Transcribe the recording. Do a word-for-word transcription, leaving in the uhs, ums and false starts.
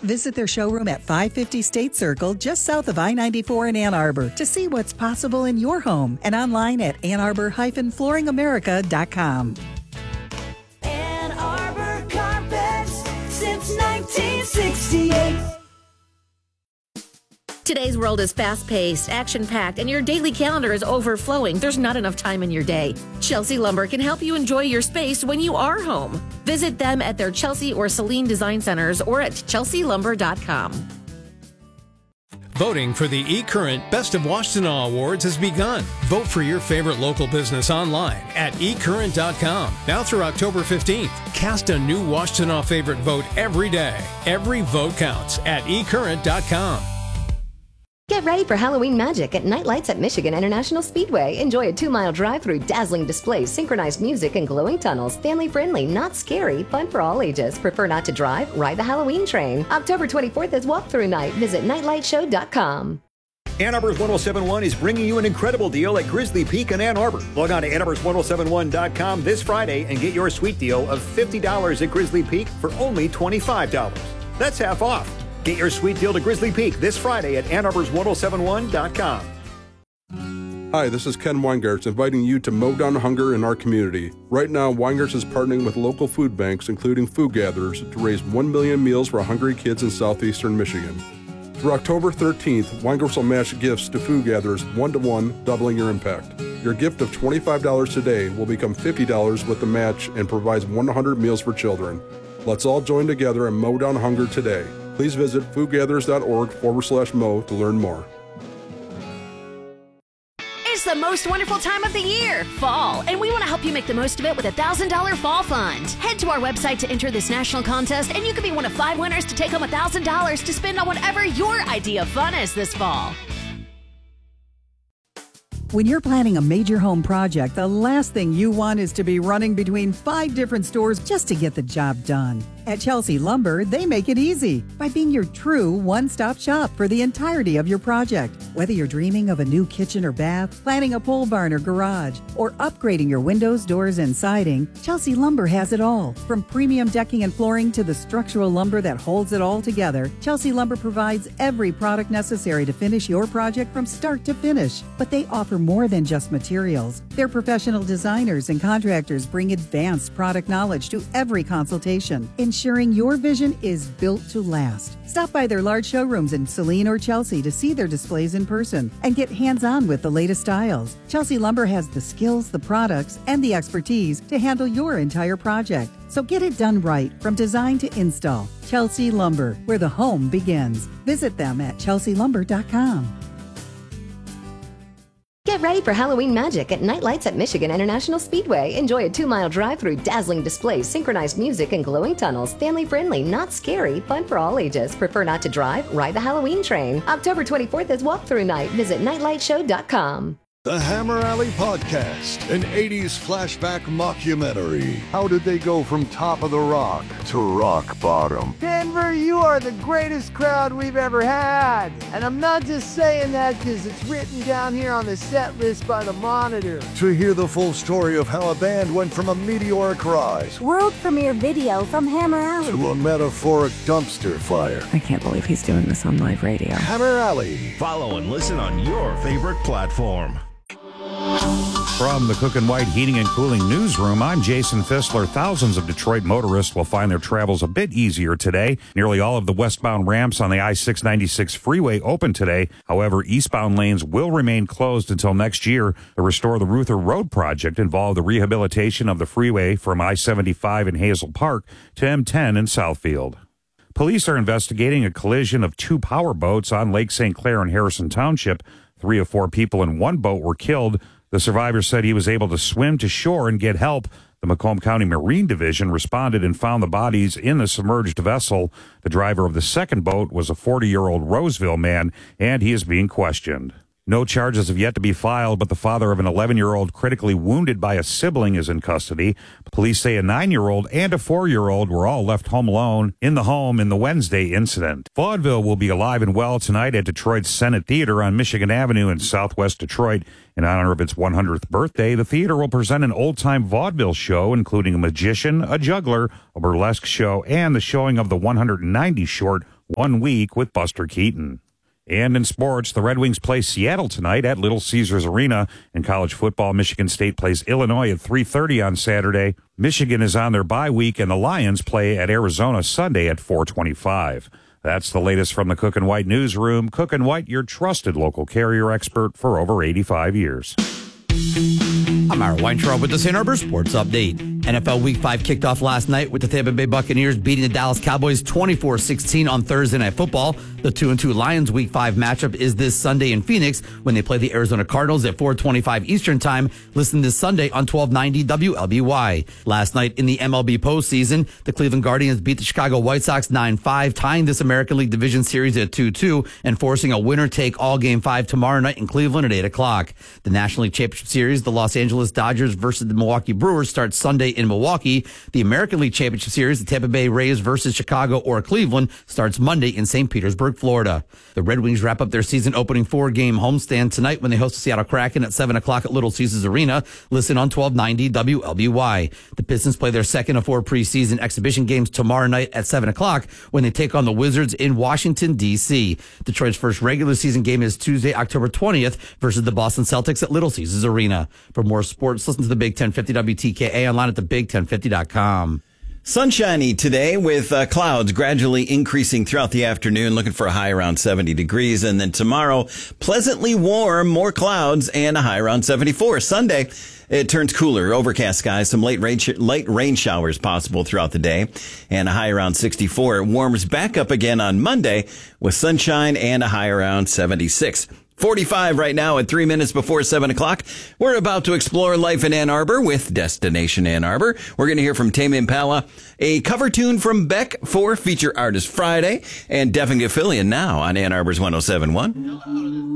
Visit their showroom at five fifty State Circle, just south of I ninety-four in Ann Arbor, to see what's possible in your home, and online at ann arbor dash flooring america dot com. Ann Arbor Carpets, since nineteen sixty-eight. Today's world is fast-paced, action-packed, and your daily calendar is overflowing. There's not enough time in your day. Chelsea Lumber can help you enjoy your space when you are home. Visit them at their Chelsea or Celine Design Centers or at chelsea lumber dot com. Voting for the eCurrent Best of Washtenaw Awards has begun. Vote for your favorite local business online at e current dot com. Now through October fifteenth. Cast a new Washtenaw favorite vote every day. Every vote counts at e current dot com. Get ready for Halloween magic at Night Lights at Michigan International Speedway. Enjoy a two-mile drive through dazzling displays, synchronized music, and glowing tunnels. Family-friendly, not scary, fun for all ages. Prefer not to drive? Ride the Halloween train. October twenty-fourth is walkthrough night. Visit nightlight show dot com. Ann Arbor's one oh seven point one is bringing you an incredible deal at Grizzly Peak in Ann Arbor. Log on to ann arbors one oh seven one dot com this Friday and get your sweet deal of fifty dollars at Grizzly Peak for only twenty-five dollars. That's half off. Get your sweet deal to Grizzly Peak this Friday at ann arbors one oh seven one dot com. Hi, this is Ken Weingarts inviting you to mow down hunger in our community. Right now, Weingarts is partnering with local food banks, including Food Gatherers, to raise one million meals for hungry kids in southeastern Michigan. Through October thirteenth, Weingarts will match gifts to Food Gatherers one-to-one, doubling your impact. Your gift of twenty-five dollars today will become fifty dollars with the match and provides one hundred meals for children. Let's all join together and mow down hunger today. Please visit foodgatherers.org forward slash mow to learn more. It's the most wonderful time of the year, fall, and we want to help you make the most of it with a one thousand dollars Fall Fund. Head to our website to enter this national contest, and you could be one of five winners to take home one thousand dollars to spend on whatever your idea of fun is this fall. When you're planning a major home project, the last thing you want is to be running between five different stores just to get the job done. At Chelsea Lumber, they make it easy by being your true one-stop shop for the entirety of your project. Whether you're dreaming of a new kitchen or bath, planning a pole barn or garage, or upgrading your windows, doors, and siding, Chelsea Lumber has it all. From premium decking and flooring to the structural lumber that holds it all together, Chelsea Lumber provides every product necessary to finish your project from start to finish. But they offer more than just materials. Their professional designers and contractors bring advanced product knowledge to every consultation, ensuring your vision is built to last. Stop by their large showrooms in Celine or Chelsea to see their displays in person and get hands-on with the latest styles. Chelsea Lumber has the skills, the products, and the expertise to handle your entire project. So get it done right from design to install. Chelsea Lumber, where the home begins. Visit them at chelsea lumber dot com. Get ready for Halloween magic at Night Lights at Michigan International Speedway. Enjoy a two-mile drive through dazzling displays, synchronized music, and glowing tunnels. Family-friendly, not scary, fun for all ages. Prefer not to drive? Ride the Halloween train. October twenty-fourth is walkthrough night. Visit nightlight show dot com. The Hammer Alley Podcast, an eighties flashback mockumentary. How did they go from top of the rock to rock bottom? Denver, you are the greatest crowd we've ever had. And I'm not just saying that because it's written down here on the set list by the Monitor. To hear the full story of how a band went from a meteoric rise, world premiere video from Hammer Alley, to a metaphoric dumpster fire. I can't believe he's doing this on live radio. Hammer Alley. Follow and listen on your favorite platform. From the Cook and White Heating and Cooling Newsroom, I'm Jason Fissler. Thousands of Detroit motorists will find their travels a bit easier today. Nearly all of the westbound ramps on the I six ninety-six freeway open today. However, eastbound lanes will remain closed until next year. The Restore the Ruther Road project involved the rehabilitation of the freeway from I seventy-five in Hazel Park to M ten in Southfield. Police are investigating a collision of two power boats on Lake Saint Clair in Harrison Township. Three of four people in one boat were killed. The survivor said he was able to swim to shore and get help. The Macomb County Marine Division responded and found the bodies in the submerged vessel. The driver of the second boat was a forty-year-old Roseville man, and he is being questioned. No charges have yet to be filed, but the father of an eleven-year-old critically wounded by a sibling is in custody. Police say a nine-year-old and a four-year-old were all left home alone in the home in the Wednesday incident. Vaudeville will be alive and well tonight at Detroit's Senate Theater on Michigan Avenue in southwest Detroit. In honor of its one hundredth birthday, the theater will present an old-time vaudeville show, including a magician, a juggler, a burlesque show, and the showing of the one hundred ninety short One Week with Buster Keaton. And in sports, the Red Wings play Seattle tonight at Little Caesars Arena. In college football, Michigan State plays Illinois at three thirty on Saturday. Michigan is on their bye week, and the Lions play at Arizona Sunday at four twenty-five. That's the latest from the Cook and White newsroom. Cook and White, your trusted local carrier expert for over eighty-five years. I'm Ira Weintraub with the Saint Arbor Sports Update. N F L Week five kicked off last night with the Tampa Bay Buccaneers beating the Dallas Cowboys twenty-four sixteen on Thursday Night Football. The two and two Lions Week five matchup is this Sunday in Phoenix when they play the Arizona Cardinals at four twenty-five Eastern Time. Listen this Sunday on twelve ninety W L B Y. Last night in the M L B postseason, the Cleveland Guardians beat the Chicago White Sox nine five, tying this American League Division Series at two two and forcing a winner-take-all Game five tomorrow night in Cleveland at eight o'clock. The National League Championship Series, the Los Angeles Dodgers versus the Milwaukee Brewers, starts Sunday in Milwaukee. The American League Championship Series, the Tampa Bay Rays versus Chicago or Cleveland, starts Monday in Saint Petersburg, Florida. The Red Wings wrap up their season opening four-game homestand tonight when they host the Seattle Kraken at seven o'clock at Little Caesars Arena. Listen on twelve ninety W L B Y. The Pistons play their second of four preseason exhibition games tomorrow night at seven o'clock when they take on the Wizards in Washington, D C. Detroit's first regular season game is Tuesday, October twentieth versus the Boston Celtics at Little Caesars Arena. For more sports, listen to the Big ten fifty W T K A online at the big ten fifty dot com. Sunshiny today with uh, clouds gradually increasing throughout the afternoon, looking for a high around seventy degrees. And then tomorrow, pleasantly warm, more clouds, and a high around seventy-four. Sunday, it turns cooler, overcast skies, some late rain, sh- late rain showers possible throughout the day, and a high around sixty-four. It warms back up again on Monday with sunshine and a high around seventy-six. forty-five right now at three minutes before seven o'clock. We're about to explore life in Ann Arbor with Destination Ann Arbor. We're going to hear from Tame Impala, a cover tune from Beck for Feature Artist Friday, and Deaf and Gafillion now on Ann Arbor's one oh seven point one.